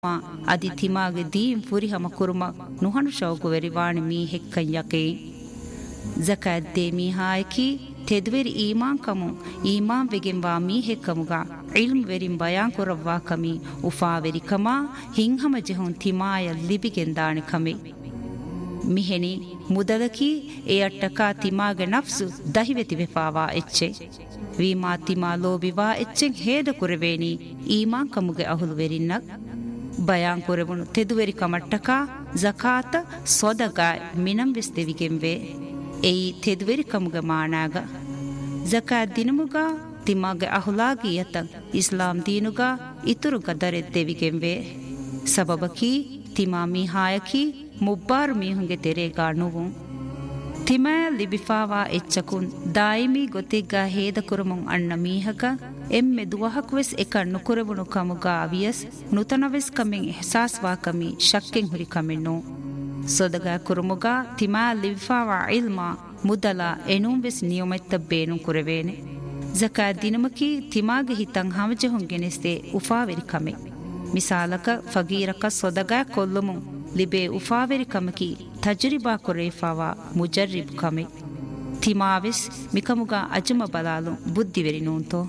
ಅದಿ ತಿಮಾಗೆ ದೀಂ ಫುರಿ ಹಮ ಕುರುಮ ನುಹನು ಶೌಕು ವೆರಿವಾಣಿ me ಹೆಕ್ಕಂ ಯಕೇ ಝಕಾತ್ they me ಹಾಯಕಿ ತೆದ್ವೆರಿ ಈಮಾನ್ Camus ಈಮಾನ್ ವೆಗೆಂವಾ me ಹೆಕ್ಕಮುಗ ಇಲ್ಮ್ ವೆರಿಂ ಬಯಾನ್ ಕೊರವ್ವಾ ಕಮಿ ಉಫಾವೆರಿ comma ಹಿಂಹಮ ಜೆಹುನ್ ತಿಮಾಯ ಲಿಬಿಗೆಂದಾಣಿ ಕಮೆ ಮಿಹೆನಿ ಮುದಲಕಿ A ಅಟ್ಟಕಾ ತಿಮಾಗೆ ನಫ್ಸು ದಹಿವೆತಿ ವೆಫಾವಾ ಎಚ್ಚೆ ವೀಮಾ ತಿಮಾ ಲೋಬಿವಾ ಎಚ್ಚೆಂ ಹೇದ ಕುರೆವೇನಿ ಈಮಾನ್ ಕಮುಗೆ ಅಹುಲು ವೆರಿನ್ನಕ್ ಬಯಾನ್ ಕೊರೆವನು ತೆದುವೆರಿ ಕಮಟ್ಟಕ ಜಕಾತ ಸೊದಗಾಯ್ ಮಿನಂ ವಿಸ್ತೆವಿಗೆಂವೆ ಎಯಿ ತೆದುವೆರಿ ಕಮುಗೆ ಮಾನಾಗ ಜಕಾತ್ ದಿನಮುಗ ತಿಮಾಗೆ ಅಹುಲಾಗಿ ಯತಂ ಇಸ್ಲಾಂ ದೀನುಗ ಇತುರು ಗದರೆದ್ದೆವಿಗೆಂವೆ ಸಬಬಕಿ ತಿಮಾ ಮೀಹಾಯಕಿ ಮುಬ್ಬಾರು ಮೀಹುಂಗೆ ತೆರೆಗಾ ನುವುಂ ತಿಮಾ ಲಿಬಿಫಾವಾ ಎಚ್ಚಕುನ್ ದಾಯಿಮಿ ಗೊತ್ತಿಗ್ಗಾ ಹೇದ ಕುರುಮುಂ ಅಣ್ಣ ಮೀಹಕ ಎಮ್ಮೆ ದುವಹಕ್ವೆಸ್ ಎಕಣ್ಣು ಕುರೆವುಣು ಕಮುಗಾ ಅವಿಯಸ್ ನುತನವೆಸ್ ಕಮೆಂ ಎಹ್ಸಾಸ್ವಾ ಕಮಿ ಶಕ್ಕೆಂ ಹುರಿ ಕಮೆನ್ನೋ ಸೊದಗಾ ಕುರುಮುಗಾ ತಿಮಾ ಲಿಬಿಫಾವಾ ಇಲ್ಮಾ ಮುದಲ ಎನುಂವೆಸ್ ನಿಯಮೆತ್ತ ಬೇನು ಕುರೆವೇನೆ ಝಕಾತ್ ದಿನಮಕಿ ತಿಮಾಗೆ ಹಿತಂ ಹಮಜೆಹುಂ ಗೆನೆಸ್ತೆ ಉಫಾವೆರಿ ಕಮೆ ಮಿಸಾಲಕ ಫಗೀರಕ ಸೊದಗಾ ಕೊಲ್ಲುಮುಂ ಲಿಬೆ ಉಫಾವೆರಿ ಕಮಕಿ ತಜ್ರಿಬಾ ಕೊರೇಫಾವಾ ಮುಜರ್ರಿಬ್ ಕಮೆ ತಿಮಾವೆಸ್ ಮಿಕಮುಗಾ ಅಜಮ ಬಲಾಲು ಬುದ್ಧಿವೆರಿ ನೂಂತೋ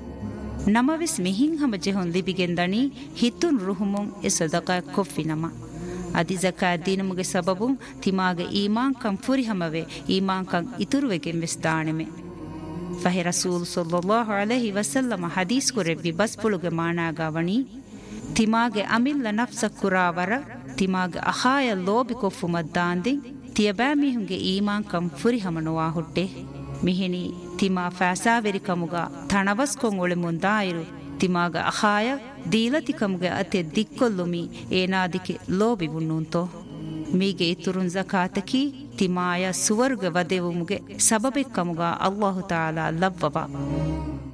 ನಮವೆಸ್ ಮಿಹಿಂ ಹಮ ಜೆಹುನ್ ಲಿಬಿಗೆಂದಣಿ ಹಿತ್ತುನ್ ರುಹುಮುಂ ಎ ಸದಕಾ ಕೊಫ್ಫಿ ನಮ ಅದಿ ಝಕಾತ್ ದೀನಮುಗೆ ಸಬಬುಂ ತಿಮಾಗೆ ಈಮಾನ್ ಕಂ ಫುರಿ ಹಮವೆ ಈಮಾನ್ ಕಂ ಇತುರುವೆಗೆಂ ವೆಸ್ ದಾಣೆಮೆ ಫಹೆ ರಸೂಲ್ ಸಲ್ಲಲ್ಲಾಹು ಅಲೈಹಿ ವಸಲ್ಲಮ ಹದೀಸ್ ಕೊರೆವ್ವಿ ಬಸ್ ಪುಳುಗೆ ಮಾನಾಗಾವಣಿ ತಿಮಾಗೆ ಅಮಿಲ್ಲ ನಫ್ಸ ಕುರಾವರ ತಿಮಾಗೆ ಅಹಾಯ ಲೋಬಿ ಕೊಫ್ಫು ಮದ್ದಾಂದಿ ತಿಯಬಾ ಮಿಹುಂಗೆ ಈಮಾನ್ ಕಂ ಫುರಿ ಹಮನುವಾ ಹುಟ್ಟೆ ಮಿಹಿನಿ ತಿಮಾ ಫಾಸಾವೆರಿ ಕಮುಗ ಥಣವಸ್ ಕೊಂ ಒಳೆ ಮುಂದಾಯಿರು ತಿಮಾಗ ಅಹಾಯ ದೀಲತಿ ಕಮುಗೆ ಅತೆ ದಿಕ್ಕೊಲ್ಲುಮಿ ಏನಾದಿಕೆ ಲೋಬಿ ಬುಣ್ಣುಂತೋ ಮೀಗೆ ಇತುರುನ್ ಝಕಾತಕಿ ತಿಮಾಯ ಸುವರ್ಗ ವದೆವುಮುಗೆ ಸಬಬೆ ಕಮುಗ ಅಲ್ಲಾಹು ತಾಲಾ ಲವ್ವವ